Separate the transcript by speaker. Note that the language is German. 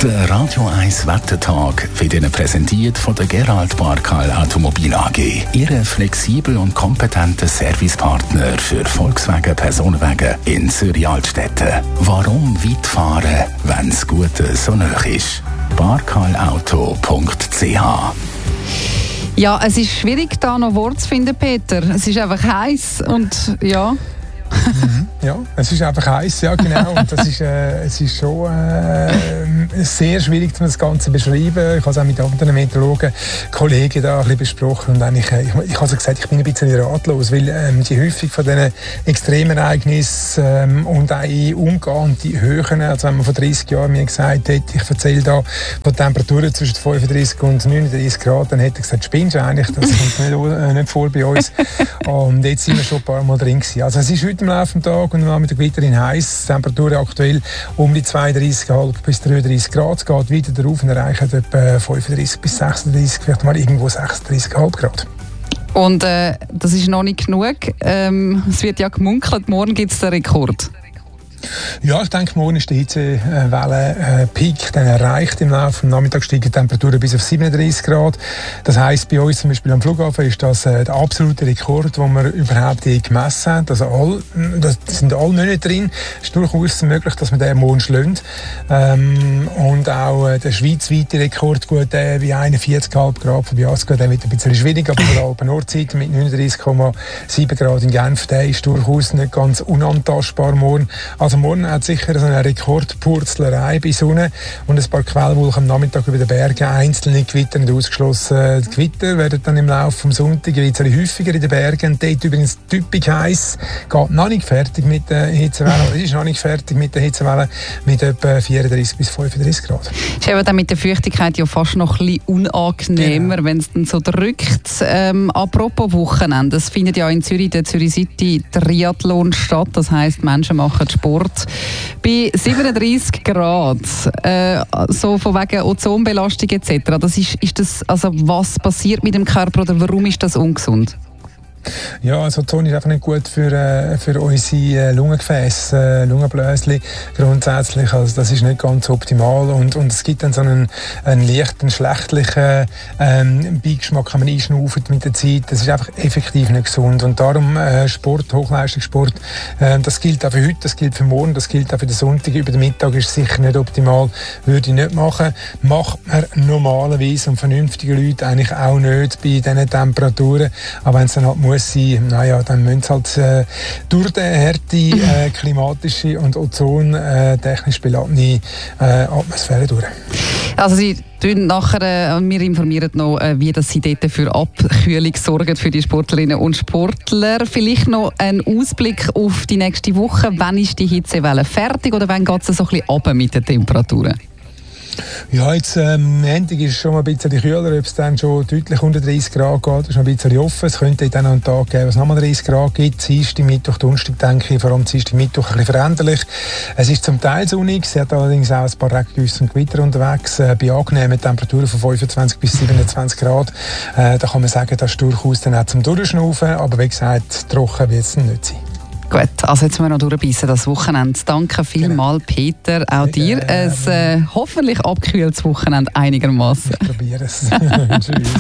Speaker 1: Der Radio 1 Wettertag wird Ihnen präsentiert von der Gerald Barkal Automobil AG. Ihre flexibel und kompetente Servicepartner für Volkswagen Personenwagen in Zürich-Altstetten. Warum weit fahren, wenn das Gute so nah ist? barkalauto.ch.
Speaker 2: Ja, es ist schwierig, da noch Worte zu finden, Peter. Es ist einfach heiß und ja...
Speaker 3: Ja, es ist einfach heiß, ja genau. Und das ist, es ist schon sehr schwierig, das Ganze zu beschreiben. Ich habe es auch mit anderen Meteorologen, Kollegen da ein bisschen besprochen. Und eigentlich, ich habe so gesagt, ich bin ein bisschen ratlos, weil die Häufung von diesen Extremereignissen und auch in Umgehen und die Höhen, also wenn man vor 30 Jahren mir gesagt hätte, ich erzähle da von Temperaturen zwischen 35 und 39 Grad, dann hätte ich gesagt, spinnst du eigentlich, das kommt nicht vor bei uns. Und jetzt sind wir schon ein paar Mal drin gewesen. Also es ist heute im Laufe des Tages und am Nachmittag weiterhin heiß. Die Temperatur aktuell um die 32,5 bis 33 Grad. Es geht weiter darauf und erreicht etwa 35 bis 36, vielleicht mal irgendwo 36,5 Grad. Und
Speaker 2: das ist noch nicht genug. Es wird ja gemunkelt, morgen gibt es den Rekord.
Speaker 3: Ja, ich denke, morgen ist der Hitzewellen-Peak dann erreicht. Im Laufe des Nachmittags steigen die Temperaturen bis auf 37 Grad. Das heisst, bei uns zum Beispiel am Flughafen ist das der absolute Rekord, den wir überhaupt gemessen haben. Also das sind alle Monate drin. Es ist durchaus möglich, dass wir den morgen schlagen. Und auch der schweizweite Rekord, gut, bei 41,5 Grad von Biasco, der wird ein bisschen schwierig, aber von der Alpen-Nordseite mit 39,7 Grad in Genf, der ist durchaus nicht ganz unantastbar morgen. Also morgen hat sicher so eine Rekordpurzlerei bei Sonne und ein paar Quellwolken am Nachmittag über den Bergen. Einzelne Gewitter nicht ausgeschlossen. Die Gewitter werden dann im Laufe des Sonntags ein bisschen häufiger in den Bergen. Dort übrigens typisch heiß. Geht noch nicht fertig mit der Hitzewelle. Ist noch nicht fertig mit der Hitzewelle mit etwa 34 bis 35 Grad.
Speaker 2: Ist eben dann mit der Feuchtigkeit ja fast noch ein bisschen unangenehmer, wenn es dann so drückt. Apropos Wochenende. Es findet ja in Zürich, der Zürich City, Triathlon statt. Das heisst, Menschen machen Sport. Bei 37 Grad, so von wegen Ozonbelastung etc. Das ist das, also was passiert mit dem Körper oder warum ist das ungesund?
Speaker 3: Ja, also Ozon ist einfach nicht gut für unsere Lungengefäße, Lungenbläschen grundsätzlich. Also das ist nicht ganz optimal und es gibt dann so einen leichten, schlechtlichen Beigeschmack, wenn man einschnauft mit der Zeit. Das ist einfach effektiv nicht gesund und darum Sport, Hochleistungssport, das gilt auch für heute, das gilt für morgen, das gilt auch für den Sonntag. Über den Mittag ist es sicher nicht optimal, würde ich nicht machen. Macht man normalerweise und vernünftige Leute eigentlich auch nicht bei diesen Temperaturen, aber wenn es dann halt muss sein, naja, dann müssen sie halt durch die harte klimatische und ozontechnisch beladene Atmosphäre durch.
Speaker 2: Also Sie nachher, wir informieren noch, wie dass Sie dort für Abkühlung sorgen für die Sportlerinnen und Sportler. Vielleicht noch ein Ausblick auf die nächste Woche. Wann ist die Hitzewelle fertig oder wann geht es so ein bisschen runter mit den Temperaturen?
Speaker 3: Ja, jetzt Montag ist es schon ein bisschen kühler, ob es dann schon deutlich unter 30 Grad geht, ist noch ein bisschen offen. Es könnte dann noch einen Tag geben, wo es nochmal 30 Grad gibt. Dienstag, Mittwoch, Donnerstag, denke ich, vor allem Dienstag, Mittwoch ein bisschen veränderlich. Es ist zum Teil sonnig, es hat allerdings auch ein paar Regengüsse und Gewitter unterwegs, bei angenehmen Temperaturen von 25 bis 27 Grad. Da kann man sagen, das ist durchaus dann auch zum Durchschnaufen, aber wie gesagt, trocken wird es nicht sein.
Speaker 2: Gut, also jetzt müssen wir noch durchbeissen, das Wochenende. Danke vielmals, Peter, auch dir. Ein hoffentlich abgekühltes Wochenende einigermaßen.
Speaker 3: Ich probiere es. Tschüss.